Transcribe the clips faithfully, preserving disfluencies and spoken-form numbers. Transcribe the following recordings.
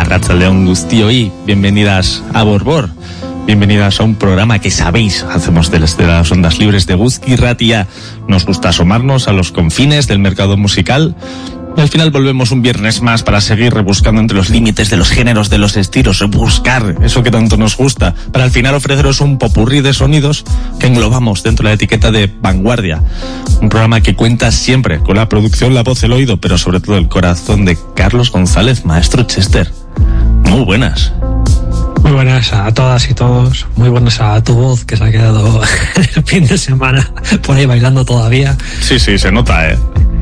Arratsaldeon guztioi, bienvenidas a Borbor, bienvenidas a un programa que sabéis, hacemos desde las ondas libres de Guzki Ratia. Nos gusta asomarnos a los confines del mercado musical y al final volvemos un viernes más para seguir rebuscando entre los límites de los géneros, de los estilos, rebuscar eso que tanto nos gusta, para al final ofreceros un popurrí de sonidos que englobamos dentro de la etiqueta de vanguardia. Un programa que cuenta siempre con la producción, la voz, el oído, pero sobre todo el corazón de Carlos González, maestro Chester. Muy buenas. Muy buenas a todas y todos, muy buenas a tu voz que se ha quedado el fin de semana por ahí bailando todavía. Sí, sí, se nota, eh.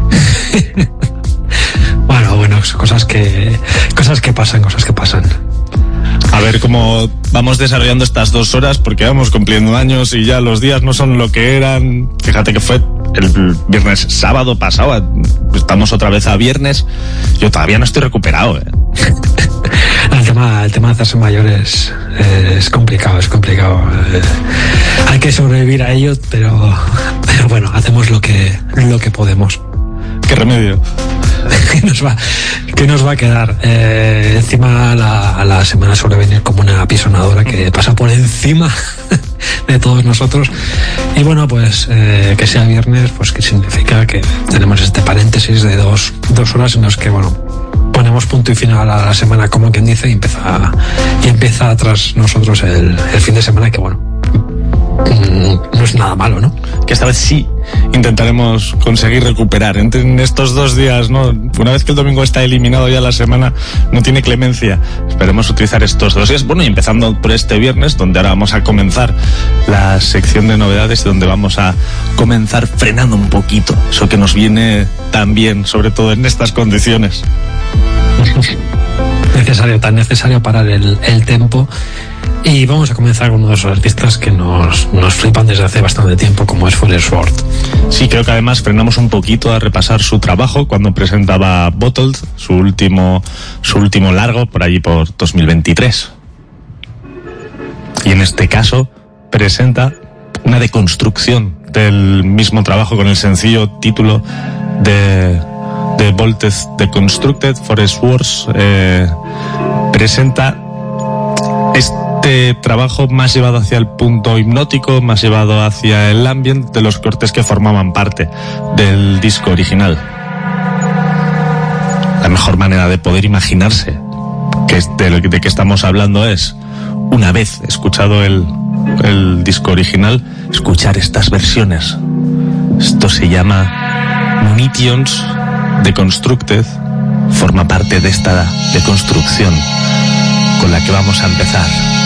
Bueno, bueno, cosas que cosas que pasan, cosas que pasan. A ver cómo vamos desarrollando estas dos horas, porque vamos cumpliendo años y ya los días no son lo que eran. Fíjate que fue el viernes sábado pasado, estamos otra vez a viernes. Yo todavía no estoy recuperado, eh. El tema, el tema de hacerse mayores eh, es complicado, es complicado. Eh, hay que sobrevivir a ello, pero, pero bueno, hacemos lo que, lo que podemos. ¿Qué remedio? ¿Qué nos va, qué nos va a quedar? Eh, encima la, la semana suele venir como una apisonadora que pasa por encima de todos nosotros. Y bueno, pues eh, que sea viernes, pues que significa que tenemos este paréntesis de dos, dos horas en las que, bueno, ponemos punto y final a la semana, como quien dice, y empieza, y empieza tras nosotros el, el fin de semana, que bueno, no es nada malo, ¿no? Que esta vez sí intentaremos conseguir recuperar en estos dos días, ¿no? Una vez que el domingo está eliminado ya la semana, no tiene clemencia. Esperemos utilizar estos dos días. Bueno, y empezando por este viernes, donde ahora vamos a comenzar la sección de novedades, donde vamos a comenzar frenando un poquito eso que nos viene tan bien, sobre todo en estas condiciones. Necesario, tan necesario parar el, el tempo. Y vamos a comenzar con uno de esos artistas que nos, nos flipan desde hace bastante tiempo, como es Forest. Sí, creo que además frenamos un poquito a repasar su trabajo cuando presentaba Bottled, su último, su último largo, por allí por dos mil veintitrés. Y en este caso presenta una deconstrucción del mismo trabajo con el sencillo título de, de Bottled Deconstructed, Forest Wars. Eh, presenta este trabajo más llevado hacia el punto hipnótico, más llevado hacia el ambient de los cortes que formaban parte del disco original. La mejor manera de poder imaginarse que de lo de que estamos hablando es, una vez escuchado el, el disco original, escuchar estas versiones. Esto se llama Munitions Deconstructed, forma parte de esta deconstrucción con la que vamos a empezar.